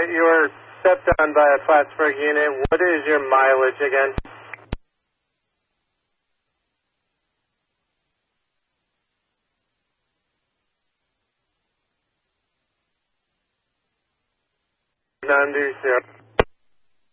you were stepped on by a Plattsburgh unit. What is your mileage again? None, 0.